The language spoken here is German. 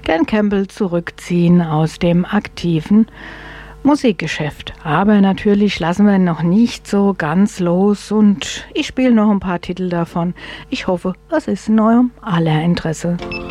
Dan Campbell zurückziehen aus dem aktiven Musikgeschäft. Aber natürlich lassen wir ihn noch nicht so ganz los und ich spiele noch ein paar Titel davon. Ich hoffe, es ist in eurem aller Interesse.